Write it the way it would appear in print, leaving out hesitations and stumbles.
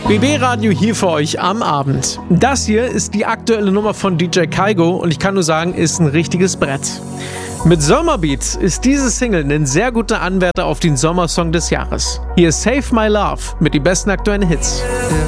BB Radio hier für euch am Abend. Das hier ist die aktuelle Nummer von DJ Kaigo und ich kann nur sagen, ist ein richtiges Brett. Mit Sommerbeats ist diese Single ein sehr guter Anwärter auf den Sommersong des Jahres. Hier ist Save My Love mit den besten aktuellen Hits.